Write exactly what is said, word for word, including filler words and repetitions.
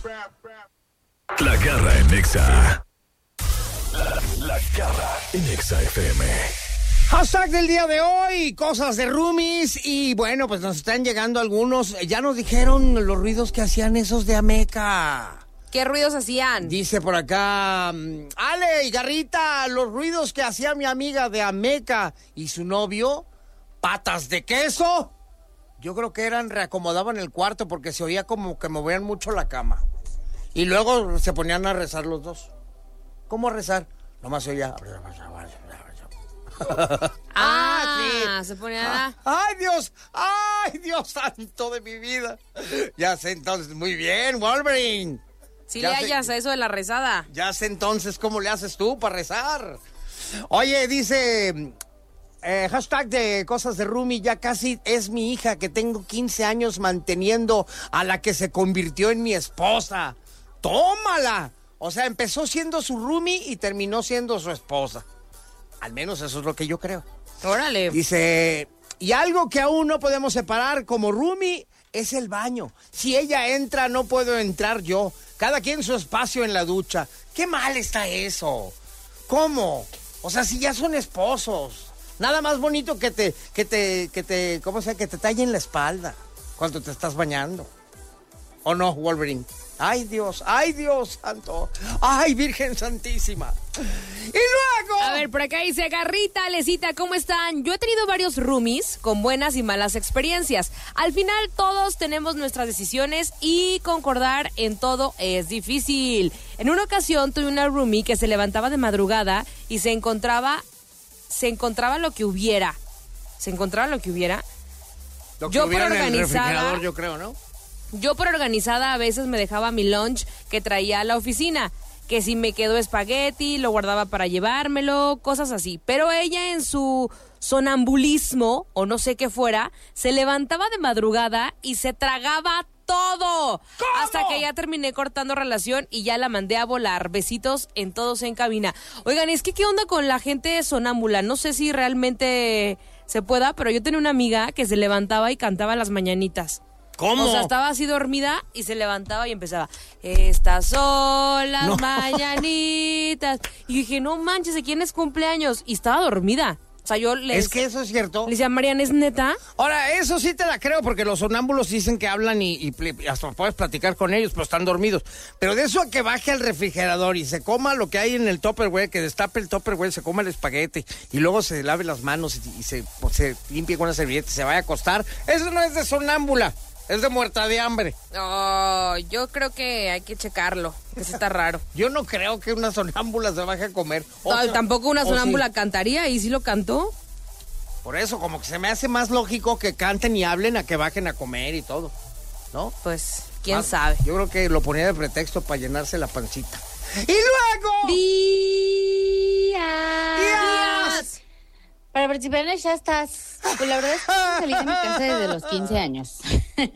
La Garra en Nexa. La, la Garra en Nexa F M. Hashtag del día de hoy, cosas de roomies. Y bueno, pues nos están llegando algunos. Ya nos dijeron los ruidos que hacían esos de Ameca. ¿Qué ruidos hacían? Dice por acá, Ale y Garrita, los ruidos que hacía mi amiga de Ameca y su novio, patas de queso. Yo creo que eran, reacomodaban el cuarto porque se oía como que movían mucho la cama. Y luego se ponían a rezar los dos. ¿Cómo a rezar? Nomás se oía. Ah, sí. Se ponía a... ¡Ay, Dios! ¡Ay, Dios santo de mi vida! Ya sé entonces, muy bien, Wolverine. Sí ya le sé, hallas a eso de la rezada. Ya sé entonces cómo le haces tú para rezar. Oye, dice... Eh, hashtag de cosas de roomie, ya casi es mi hija que tengo quince años manteniendo a la que se convirtió en mi esposa. ¡Tómala! O sea, empezó siendo su roomie y terminó siendo su esposa. Al menos eso es lo que yo creo. Órale. Dice, y algo que aún no podemos separar como roomie es el baño. Si ella entra, no puedo entrar yo. Cada quien su espacio en la ducha. ¡Qué mal está eso! ¿Cómo? O sea, si ya son esposos. Nada más bonito que te, que te, que te, ¿cómo se llama? Que te tallen la espalda cuando te estás bañando. ¿O no, Wolverine? ¡Ay, Dios! ¡Ay, Dios santo! ¡Ay, Virgen Santísima! ¡Y luego! A ver, por acá dice Garrita, Alecita, ¿cómo están? Yo he tenido varios roomies con buenas y malas experiencias. Al final todos tenemos nuestras decisiones y concordar en todo es difícil. En una ocasión tuve una roomie que se levantaba de madrugada y se encontraba... se encontraba lo que hubiera. Se encontraba lo que hubiera. Lo que yo hubiera por en el organizada, refrigerador, yo creo, ¿no? Yo por organizada a veces me dejaba mi lunch que traía a la oficina. Que si me quedó espagueti, lo guardaba para llevármelo, cosas así. Pero ella en su sonambulismo, o no sé qué fuera, se levantaba de madrugada y se tragaba todo. ¿Cómo? Hasta que ya terminé cortando relación y ya la mandé a volar. Besitos en todos en cabina. Oigan, es que ¿qué onda con la gente sonámbula? No sé si realmente se pueda, pero yo tenía una amiga que se levantaba y cantaba las mañanitas. ¿Cómo? O sea, estaba así dormida y se levantaba y empezaba, estas son las No. mañanitas. Y dije, no manches, ¿de quién es cumpleaños? Y estaba dormida. O sea, yo le Es que eso es cierto. le decía, Mariana, ¿es neta? Ahora, eso sí te la creo, porque los sonámbulos dicen que hablan y, y, y hasta puedes platicar con ellos, pero están dormidos. Pero de eso a que baje al refrigerador y se coma lo que hay en el Tupperware, que destape el Tupperware, se coma el espagueti y luego se lave las manos y, y se, pues, se limpie con una servilleta y se vaya a acostar, eso no es de sonámbula, es de muerta de hambre. Oh, yo creo que hay que checarlo, que eso está raro. Yo no creo que una sonámbula se baje a comer. O No, sea, tampoco una o sonámbula sí. cantaría, y sí lo cantó. Por eso, como que se me hace más lógico que canten y hablen a que bajen a comer y todo, ¿no? Pues, quién Ah, sabe. Yo creo que lo ponía de pretexto para llenarse la pancita. ¡Y luego! Días. ¡Días! Para participar en el Ya Estás. Pues la verdad es que salí de mi casa desde los quince años.